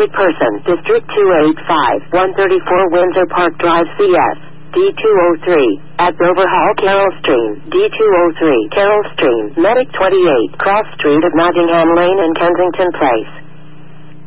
wanted person, District 285, 134 Windsor Park Drive, CS, D203, at Dover Hall, Carroll Stream, D203, Carroll Stream, Medic 28, Cross Street of Nottingham Lane and Kensington Place.